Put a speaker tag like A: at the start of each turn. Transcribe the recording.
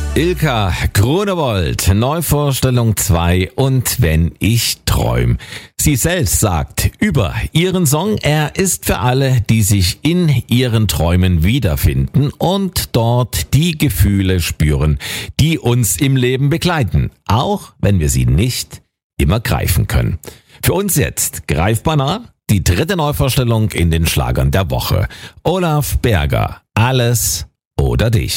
A: Ilka Grunewold, Neuvorstellung 2 und Wenn ich träum. Sie selbst sagt über ihren Song, er ist für alle, die sich in ihren Träumen wiederfinden und dort die Gefühle spüren, die uns im Leben begleiten, auch wenn wir sie nicht immer greifen können. Für uns jetzt greifbar nah die dritte Neuvorstellung in den Schlagern der Woche. Olaf Berger, Alles oder dich.